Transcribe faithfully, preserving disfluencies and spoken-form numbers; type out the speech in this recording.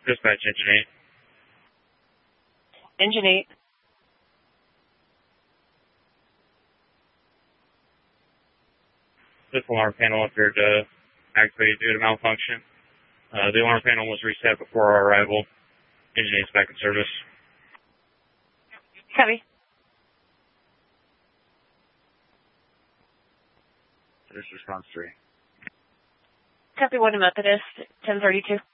Dispatch engine eight. Engine eight. This alarm panel appeared to activate due to malfunction. Uh, the alarm panel was reset before our arrival. Engine eight's back in service. Copy. This is response three. Copy one Methodist, ten thirty-two.